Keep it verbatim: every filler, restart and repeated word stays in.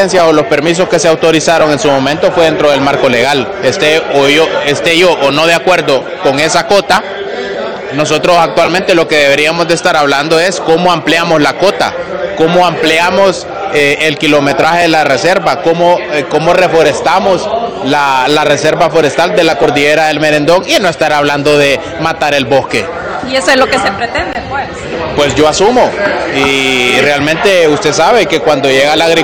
licencias o los permisos que se autorizaron en su momento fue dentro del marco legal. Esté, o yo, esté yo o no de acuerdo con esa cota, nosotros actualmente lo que deberíamos de estar hablando es cómo ampliamos la cota, cómo ampliamos eh, el kilometraje de la reserva, cómo, eh, cómo reforestamos la, la reserva forestal de la cordillera del Merendón y no estar hablando de matar el bosque. Y eso es lo que se pretende, pues. Pues yo asumo y realmente usted sabe que cuando llega la agricultura